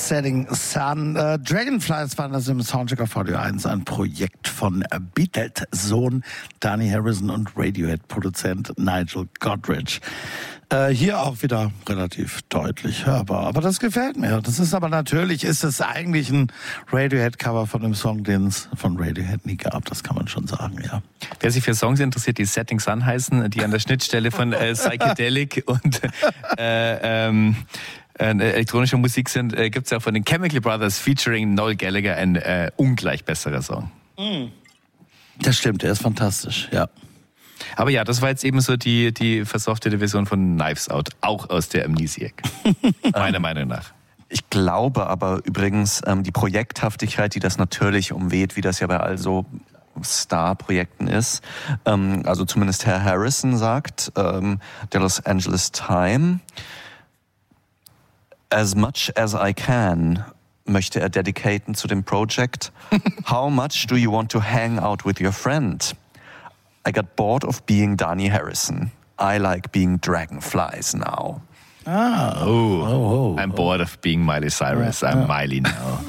Setting Sun. Dragonflies waren das im Soundcheck auf Radio 1, ein Projekt von Beatles-Sohn Dhani Harrison und Radiohead-Produzent Nigel Godrich. Hier auch wieder relativ deutlich hörbar. Aber das gefällt mir. Das ist aber natürlich, ist es eigentlich ein Radiohead-Cover von einem Song, den es von Radiohead nie gab. Das kann man schon sagen, ja. Wer sich für Songs interessiert, die Setting Sun heißen, die an der Schnittstelle von Psychedelic und elektronischer Musik sind, gibt es ja von den Chemical Brothers featuring Noel Gallagher ein ungleich besserer Song. Das stimmt, der ist fantastisch, ja. Aber ja, das war jetzt eben so die versoftete Version von Knives Out, auch aus der Amnesiac, meiner Meinung nach. Ich glaube aber übrigens, die Projekthaftigkeit, die das natürlich umweht, wie das ja bei all so Star-Projekten ist, also zumindest Herr Harrison sagt, der Los Angeles Times, as much as I can, möchte er dedicaten zu dem Projekt. How much do you want to hang out with your friend? I got bored of being Dhani Harrison. I like being Dragonflies now. I'm bored of being Miley Cyrus. I'm Miley now.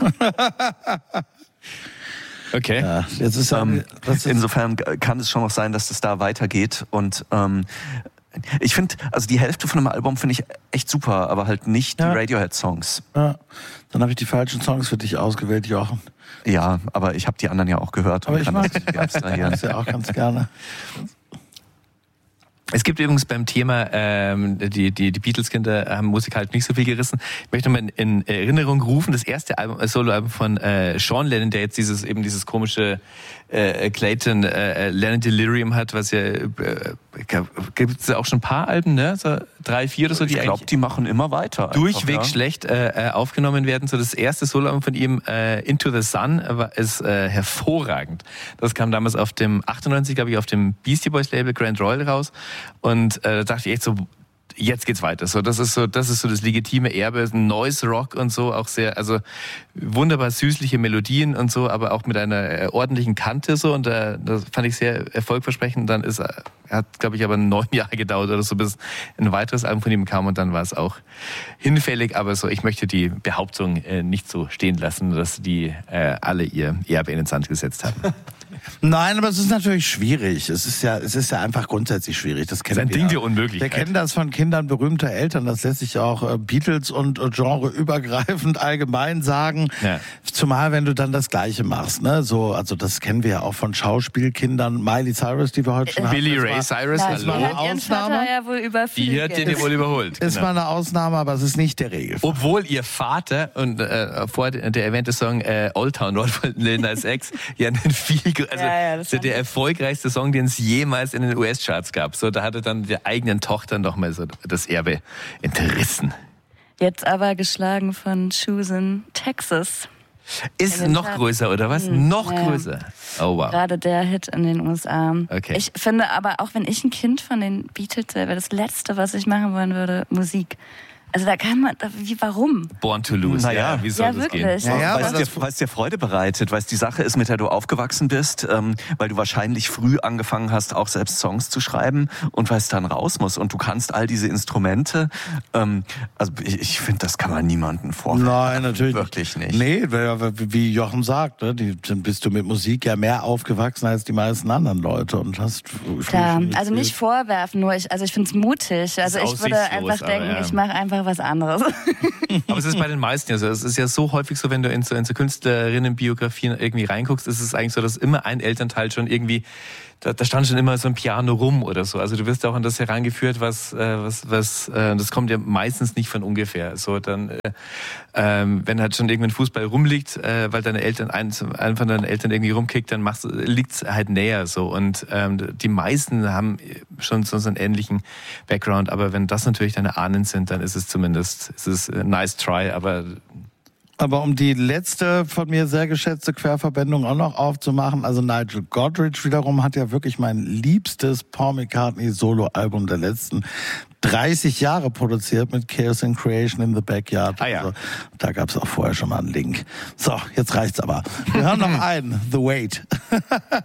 Okay. Ja, jetzt ist insofern kann es schon noch sein, dass es da weitergeht. Und ich finde, also die Hälfte von einem Album finde ich echt super, aber halt nicht die Radiohead-Songs. Ja. Dann habe ich die falschen Songs für dich ausgewählt, Jochen. Ja, aber ich habe die anderen ja auch gehört. Aber ich mag das ja auch ganz gerne. Es gibt übrigens beim Thema, die Beatles-Kinder haben Musik halt nicht so viel gerissen. Ich möchte mal in Erinnerung rufen, das erste Soloalbum von Sean Lennon, der jetzt dieses komische Clayton Lennon Delirium hat, was ja gibt es auch schon ein paar Alben, ne? So 3, 4 oder so, die ich glaube, die machen immer weiter. Durchweg schlecht aufgenommen werden. So das erste Soloalbum von ihm, Into the Sun, ist hervorragend. Das kam damals auf dem 98, glaube ich, auf dem Beastie Boys Label Grand Royal raus. Und da dachte ich echt so, jetzt geht's weiter. So, das ist so das legitime Erbe, Noise Rock und so, auch sehr, also wunderbar süßliche Melodien und so, aber auch mit einer ordentlichen Kante so. Und das fand ich sehr erfolgversprechend. Dann hat, glaube ich, aber 9 Jahre gedauert oder so, bis ein weiteres Album von ihm kam und dann war es auch hinfällig. Aber so, ich möchte die Behauptung nicht so stehen lassen, dass die alle ihr Erbe in den Sand gesetzt haben. Nein, aber es ist natürlich schwierig. Es ist ja einfach grundsätzlich schwierig. Das ist ein Ding der Unmöglichkeit. Wir kennen das von Kindern berühmter Eltern. Das lässt sich auch Beatles und genreübergreifend allgemein sagen. Ja. Zumal, wenn du dann das Gleiche machst. Ne? So, also das kennen wir ja auch von Schauspielkindern. Miley Cyrus, die wir heute schon Billy Ray Cyrus, das war eine Ausnahme. Ja wohl die hat den ja wohl überholt. Ist mal eine Ausnahme, aber es ist nicht der Regelfall. Obwohl ihr Vater und vor der erwähnte Song Old Town Road von Lil Nas X ja einen der erfolgreichste Song, den es jemals in den US-Charts gab. So, da hatte dann der eigenen Tochter noch mal so das Erbe entrissen. Jetzt aber geschlagen von Choosing Texas. Ist noch größer, oder was? Noch größer. Oh, wow. Gerade der Hit in den USA. Okay. Ich finde aber, auch wenn ich ein Kind von den Beatles wäre, das Letzte, was ich machen wollen würde, Musik. Also da kann man, warum? Born to lose, naja, wie soll das gehen? Weil es dir Freude bereitet, weil es die Sache ist, mit der du aufgewachsen bist, weil du wahrscheinlich früh angefangen hast, auch selbst Songs zu schreiben und weil es dann raus muss. Und du kannst all diese Instrumente, also ich finde, das kann man niemandem vorwerfen. Nein, natürlich wirklich nicht. Nee, wie Jochen sagt, ne, dann bist du mit Musik ja mehr aufgewachsen als die meisten anderen Leute und hast... Klar, also nicht vorwerfen, nur ich finde es mutig. Also ich würde einfach denken, ich mache einfach was anderes. Aber es ist bei den meisten ja so. Es ist ja so häufig so, wenn du in so Künstlerinnenbiografien irgendwie reinguckst, ist es eigentlich so, dass immer ein Elternteil schon irgendwie, da stand schon immer so ein Piano rum oder so. Also du wirst auch an das herangeführt, was das kommt ja meistens nicht von ungefähr. So dann, wenn halt schon irgendein Fußball rumliegt, weil deine Eltern einen von deinen Eltern irgendwie rumkickt, dann liegt's halt näher so. Und die meisten haben schon so einen ähnlichen Background. Aber wenn das natürlich deine Ahnen sind, dann ist es zumindest, nice try, aber um die letzte von mir sehr geschätzte Querverbindung auch noch aufzumachen, also Nigel Godrich wiederum hat ja wirklich mein liebstes Paul McCartney Solo-Album der letzten 30 Jahre produziert mit Chaos and Creation in the Backyard. Ah, ja. Also, da gab es auch vorher schon mal einen Link. So, jetzt reicht's aber. Wir hören noch einen, The Wait.